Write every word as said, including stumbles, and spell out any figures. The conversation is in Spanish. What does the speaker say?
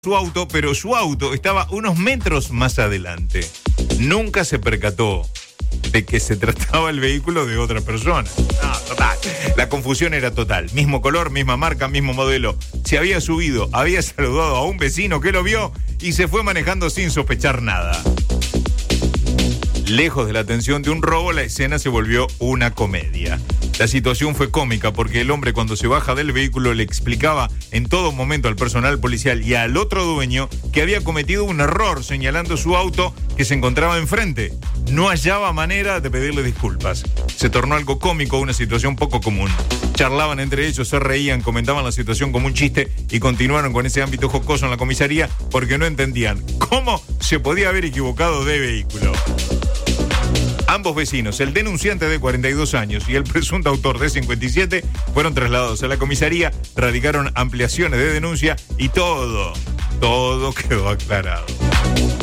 su auto, pero su auto estaba unos metros más adelante. Nunca se percató de que se trataba el vehículo de otra persona. No, total. La confusión era total. Mismo color, misma marca, mismo modelo. Se había subido, había saludado a un vecino que lo vio y se fue manejando sin sospechar nada. Lejos de la atención de un robo, la escena se volvió una comedia. La situación fue cómica porque el hombre, cuando se baja del vehículo, le explicaba en todo momento al personal policial y al otro dueño que había cometido un error, señalando su auto que se encontraba enfrente. No hallaba manera de pedirle disculpas. Se tornó algo cómico, una situación poco común. Charlaban entre ellos, se reían, comentaban la situación como un chiste y continuaron con ese ámbito jocoso en la comisaría porque no entendían cómo se podía haber equivocado de vehículo. Ambos vecinos, el denunciante de cuarenta y dos años y el presunto autor de cincuenta y siete, fueron trasladados a la comisaría, radicaron ampliaciones de denuncia y todo, todo quedó aclarado.